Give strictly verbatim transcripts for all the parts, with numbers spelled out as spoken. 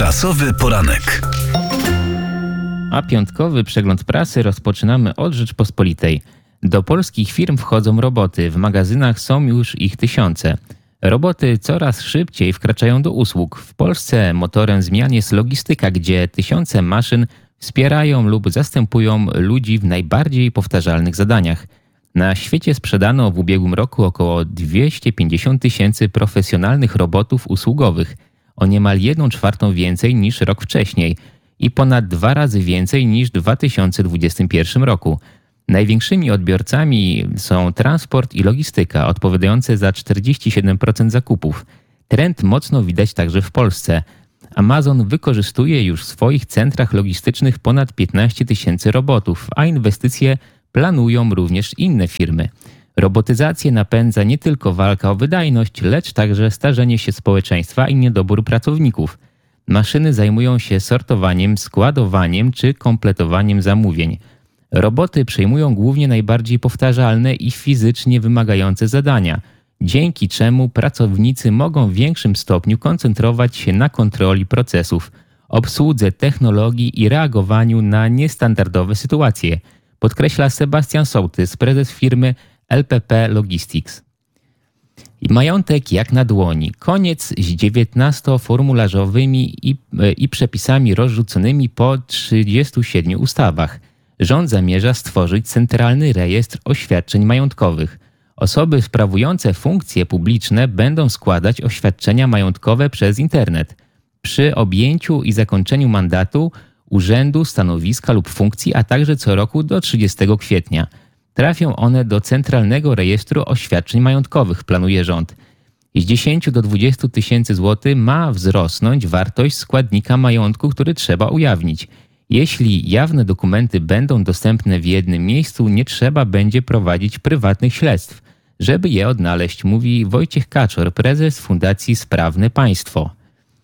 Prasowy poranek. A piątkowy przegląd prasy rozpoczynamy od Rzeczpospolitej. Do polskich firm wchodzą roboty, w magazynach są już ich tysiące. Roboty coraz szybciej wkraczają do usług. W Polsce motorem zmian jest logistyka, gdzie tysiące maszyn wspierają lub zastępują ludzi w najbardziej powtarzalnych zadaniach. Na świecie sprzedano w ubiegłym roku około dwieście pięćdziesiąt tysięcy profesjonalnych robotów usługowych, o niemal jedną czwartą więcej niż rok wcześniej i ponad dwa razy więcej niż w dwa tysiące dwudziestym pierwszym roku. Największymi odbiorcami są transport i logistyka, odpowiadające za czterdzieści siedem procent zakupów. Trend mocno widać także w Polsce. Amazon wykorzystuje już w swoich centrach logistycznych ponad piętnaście tysięcy robotów, a inwestycje planują również inne firmy. Robotyzację napędza nie tylko walka o wydajność, lecz także starzenie się społeczeństwa i niedobór pracowników. Maszyny zajmują się sortowaniem, składowaniem czy kompletowaniem zamówień. Roboty przejmują głównie najbardziej powtarzalne i fizycznie wymagające zadania, dzięki czemu pracownicy mogą w większym stopniu koncentrować się na kontroli procesów, obsłudze technologii i reagowaniu na niestandardowe sytuacje, podkreśla Sebastian Sołtys, prezes firmy L P P Logistics. Majątek jak na dłoni. Koniec z dziewiętnastoformularzowymi i, i przepisami rozrzuconymi po trzydziestu siedmiu ustawach. Rząd zamierza stworzyć centralny rejestr oświadczeń majątkowych. Osoby sprawujące funkcje publiczne będą składać oświadczenia majątkowe przez internet. Przy objęciu i zakończeniu mandatu, urzędu, stanowiska lub funkcji, a także co roku do trzydziestego kwietnia. Trafią one do Centralnego Rejestru Oświadczeń Majątkowych, planuje rząd. Z dziesięciu do dwudziestu tysięcy złotych ma wzrosnąć wartość składnika majątku, który trzeba ujawnić. Jeśli jawne dokumenty będą dostępne w jednym miejscu, nie trzeba będzie prowadzić prywatnych śledztw, żeby je odnaleźć, mówi Wojciech Kaczor, prezes Fundacji Sprawne Państwo.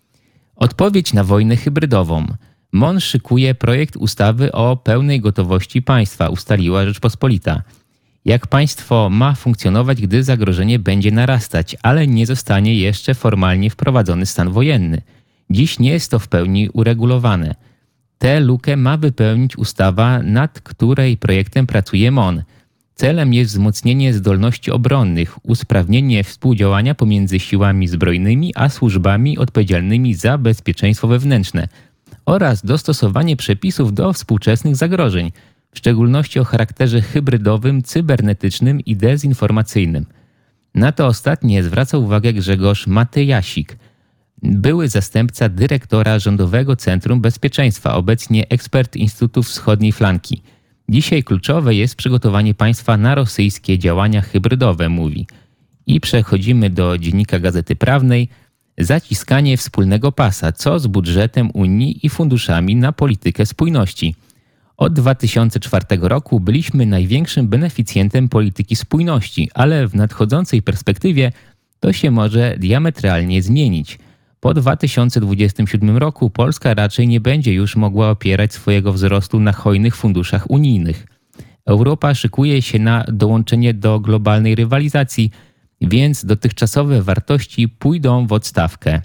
Odpowiedź na wojnę hybrydową. M O N szykuje projekt ustawy o pełnej gotowości państwa, ustaliła Rzeczpospolita. Jak państwo ma funkcjonować, gdy zagrożenie będzie narastać, ale nie zostanie jeszcze formalnie wprowadzony stan wojenny. Dziś nie jest to w pełni uregulowane. Tę lukę ma wypełnić ustawa, nad której projektem pracuje M O N. Celem jest wzmocnienie zdolności obronnych, usprawnienie współdziałania pomiędzy siłami zbrojnymi a służbami odpowiedzialnymi za bezpieczeństwo wewnętrzne oraz dostosowanie przepisów do współczesnych zagrożeń, w szczególności o charakterze hybrydowym, cybernetycznym i dezinformacyjnym. Na to ostatnie zwraca uwagę Grzegorz Matejasik, były zastępca dyrektora Rządowego Centrum Bezpieczeństwa, obecnie ekspert Instytutu Wschodniej Flanki. Dzisiaj kluczowe jest przygotowanie państwa na rosyjskie działania hybrydowe, mówi. I przechodzimy do dziennika Gazety Prawnej. Zaciskanie wspólnego pasa. Co z budżetem Unii i funduszami na politykę spójności? Od dwa tysiące czwartego roku byliśmy największym beneficjentem polityki spójności, ale w nadchodzącej perspektywie to się może diametralnie zmienić. Po dwa tysiące dwudziestym siódmym roku Polska raczej nie będzie już mogła opierać swojego wzrostu na hojnych funduszach unijnych. Europa szykuje się na dołączenie do globalnej rywalizacji, więc dotychczasowe wartości pójdą w odstawkę.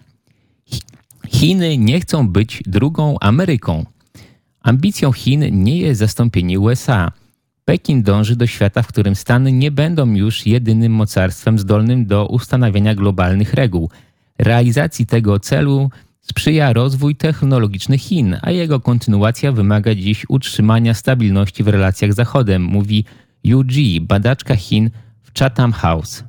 Chiny nie chcą być drugą Ameryką. Ambicją Chin nie jest zastąpienie U S A. Pekin dąży do świata, w którym Stany nie będą już jedynym mocarstwem zdolnym do ustanawiania globalnych reguł. Realizacji tego celu sprzyja rozwój technologiczny Chin, a jego kontynuacja wymaga dziś utrzymania stabilności w relacjach z Zachodem, mówi Yu Ji, badaczka Chin w Chatham House.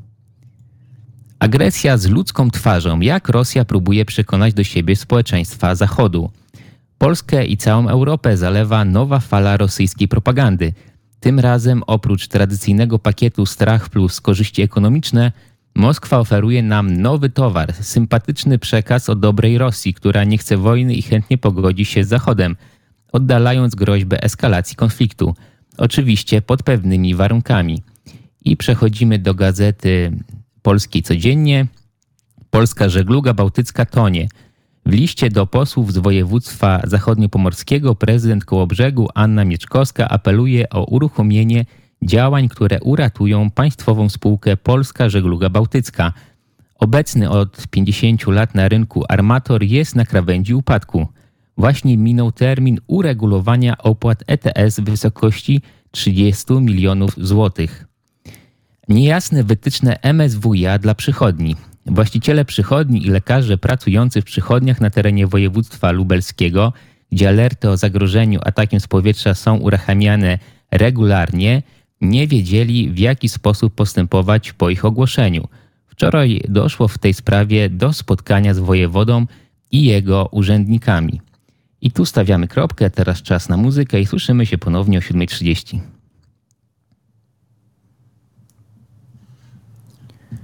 Agresja z ludzką twarzą. Jak Rosja próbuje przekonać do siebie społeczeństwa Zachodu? Polskę i całą Europę zalewa nowa fala rosyjskiej propagandy. Tym razem oprócz tradycyjnego pakietu strach plus korzyści ekonomiczne, Moskwa oferuje nam nowy towar, sympatyczny przekaz o dobrej Rosji, która nie chce wojny i chętnie pogodzi się z Zachodem, oddalając groźbę eskalacji konfliktu. Oczywiście pod pewnymi warunkami. I przechodzimy do Gazety Polskiej Codziennie. Polska żegluga bałtycka tonie. W liście do posłów z województwa zachodniopomorskiego prezydent Kołobrzegu Anna Mieczkowska apeluje o uruchomienie działań, które uratują państwową spółkę Polska Żegluga Bałtycka. Obecny od pięćdziesięciu lat na rynku armator jest na krawędzi upadku. Właśnie minął termin uregulowania opłat E T S w wysokości trzydziestu milionów złotych. Niejasne wytyczne M S W iA dla przychodni. Właściciele przychodni i lekarze pracujący w przychodniach na terenie województwa lubelskiego, gdzie alerty o zagrożeniu atakiem z powietrza są uruchamiane regularnie, nie wiedzieli, w jaki sposób postępować po ich ogłoszeniu. Wczoraj doszło w tej sprawie do spotkania z wojewodą i jego urzędnikami. I tu stawiamy kropkę, teraz czas na muzykę i słyszymy się ponownie o siódma trzydzieści.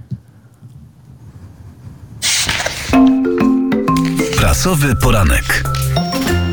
Prasowy poranek.